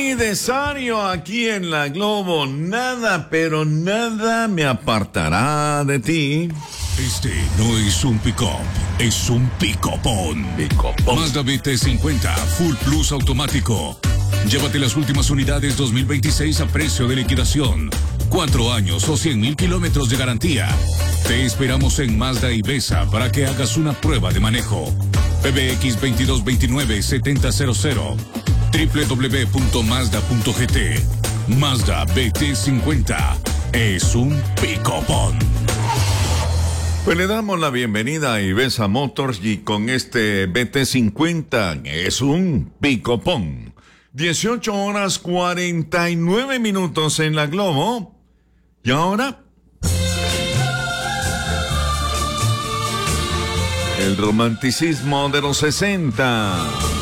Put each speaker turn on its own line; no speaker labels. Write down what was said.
aniversario aquí en la Globo. Nada, pero nada me apartará de ti.
Este no es un pick-up, es un pick-upón. Mazda BT50 Full Plus automático. Llévate las últimas unidades 2026 a precio de liquidación. 4 años o 100,000 kilómetros de garantía. Te esperamos en Mazda Ibesa para que hagas una prueba de manejo. PBX 2229-7000. www.mazda.gt. Mazda BT50 es un pick-upón.
Pues le damos la bienvenida a Ibesa Motors y con este BT50 es un pick-upón. 18 horas 49 minutos en la Globo. ¿Y ahora? El romanticismo de los 60.